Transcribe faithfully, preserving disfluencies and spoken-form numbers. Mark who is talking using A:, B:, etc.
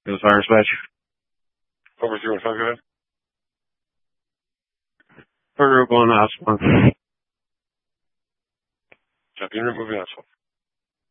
A: The fire dispatch.
B: Over zero and five, go ahead.
A: Further one, last one.
B: Copy, unit, moving asphalt.